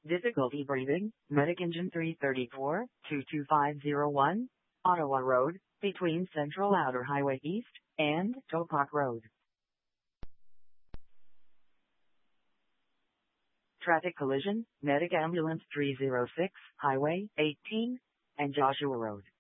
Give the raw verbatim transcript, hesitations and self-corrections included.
Difficulty breathing, Medic Engine three thirty-four, two two five zero one, Ottawa Road, between Central Outer Highway East and Topak Road. Traffic collision, Medic Ambulance three oh six, Highway eighteen, and Joshua Road.